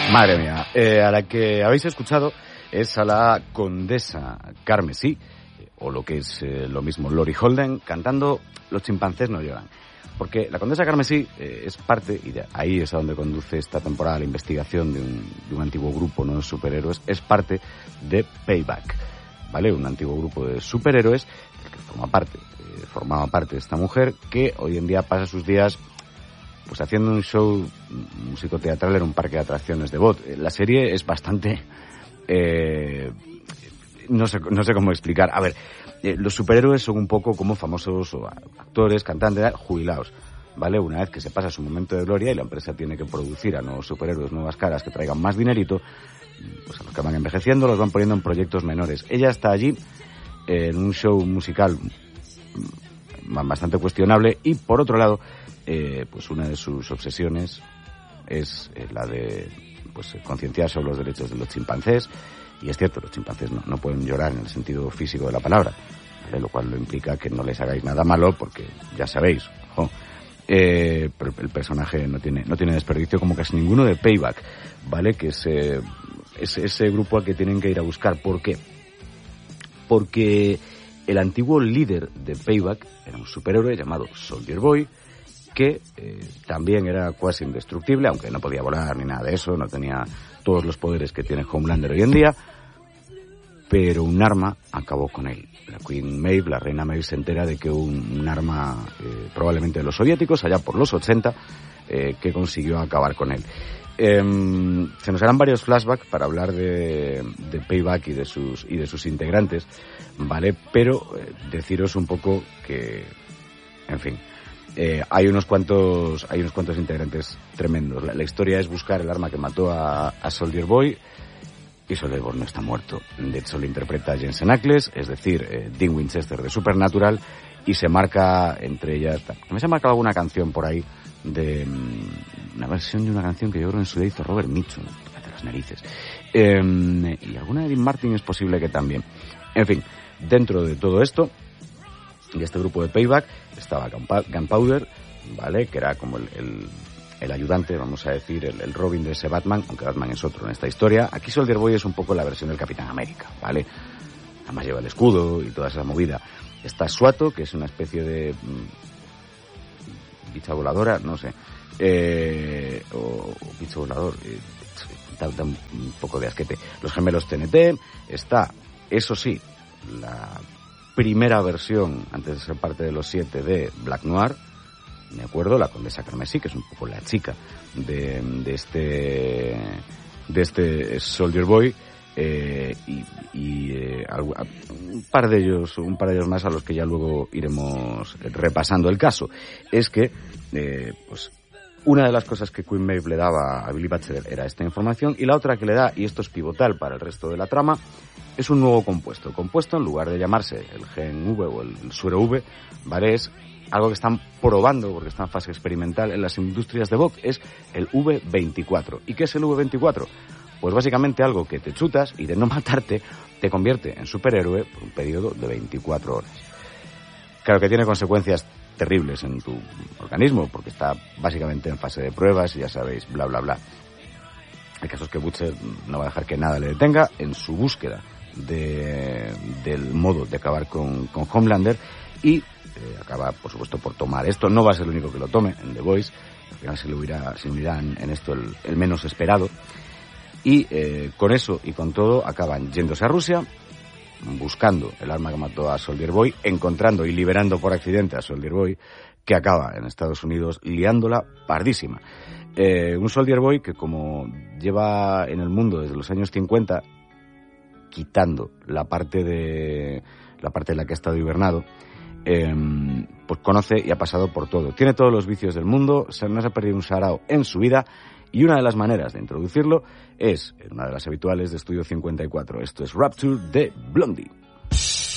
Madre mía, a la que habéis escuchado es a la condesa Carmesí, o lo que es lo mismo, Lori Holden, cantando Los chimpancés no lloran. Porque la condesa Carmesí es parte, y de ahí es a donde conduce esta temporada la investigación de un antiguo grupo, no de superhéroes, es parte de Payback, ¿vale? Un antiguo grupo de superhéroes que formaba parte de esta mujer, que hoy en día pasa sus días pues haciendo un show musicoteatral en un parque de atracciones de Bot. La serie es bastante... no sé cómo explicar. A ver, los superhéroes son un poco como famosos actores, cantantes, jubilados, ¿vale? Una vez que se pasa su momento de gloria y la empresa tiene que producir a nuevos superhéroes, nuevas caras que traigan más dinerito, pues a los que van envejeciendo los van poniendo en proyectos menores. Ella está allí en un show musical bastante cuestionable y, por otro lado, pues una de sus obsesiones es la de pues concienciar sobre los derechos de los chimpancés. Y es cierto, los chimpancés no pueden llorar en el sentido físico de la palabra, ¿vale? Lo cual lo implica que no les hagáis nada malo, porque ya sabéis, pero el personaje no tiene desperdicio como casi ninguno de Payback, ¿vale? Que es ese grupo al que tienen que ir a buscar. ¿Por qué? Porque el antiguo líder de Payback era un superhéroe llamado Soldier Boy, que también era casi indestructible, aunque no podía volar ni nada de eso, no tenía todos los poderes que tiene Homelander hoy en día, pero un arma acabó con él. La Queen Maeve, la reina Maeve, se entera de que un arma, probablemente de los soviéticos, allá por los 80, que consiguió acabar con él. Se nos harán varios flashbacks para hablar de Payback y de sus integrantes, ¿vale? Pero deciros un poco que, en fin, hay unos cuantos integrantes tremendos. La historia es buscar el arma que mató a Soldier Boy, y Soldier Boy no está muerto. De hecho, lo interpreta Jensen Ackles, es decir, Dean Winchester de Supernatural, y se marca entre ellas... También se ha marcado alguna canción por ahí, de una versión de una canción que yo creo que en su día hizo Robert Mitchum, de las narices. Y alguna de Dean Martin es posible que también. En fin, dentro de todo esto, y este grupo de Payback, estaba Gunpowder, ¿vale? Que era como el ayudante, vamos a decir, el Robin de ese Batman, aunque Batman es otro en esta historia. Aquí Soldier Boy es un poco la versión del Capitán América, ¿vale? Además lleva el escudo y toda esa movida. Está Suato, que es una especie de bicha voladora, no sé, o bicho volador, da un poco de asquete. Los gemelos TNT, está, eso sí, la primera versión, antes de ser parte de los 7, de Black Noir, me acuerdo, la condesa Carmesí, que es un poco la chica de este Soldier Boy, un par de ellos más a los que ya luego iremos repasando. El caso es que pues una de las cosas que Queen Maeve le daba a Billy Batchelor era esta información, y la otra que le da, y esto es pivotal para el resto de la trama, es un nuevo compuesto. En lugar de llamarse el gen V o el suero V, ¿vale? Es algo que están probando, porque está en fase experimental en las industrias de Vogue, es el V24. ¿Y qué es el V24? Pues básicamente algo que te chutas y de no matarte te convierte en superhéroe por un periodo de 24 horas. Claro que tiene consecuencias terribles en tu organismo, porque está básicamente en fase de pruebas y ya sabéis, bla, bla, bla. El caso es que Butcher no va a dejar que nada le detenga en su búsqueda del modo de acabar con Homelander, y acaba, por supuesto, por tomar esto. No va a ser el único que lo tome en The Voice, al final se unirá en esto el menos esperado, y con eso y con todo acaban yéndose a Rusia, buscando el arma que mató a Soldier Boy, encontrando y liberando por accidente a Soldier Boy, que acaba en Estados Unidos liándola pardísima. Un Soldier Boy que, como lleva en el mundo desde los años 50, quitando la parte en la que ha estado hibernado, pues conoce y ha pasado por todo. Tiene todos los vicios del mundo, no se ha perdido un sarao en su vida, y una de las maneras de introducirlo es una de las habituales de Estudio 54. Esto es Rapture de Blondie.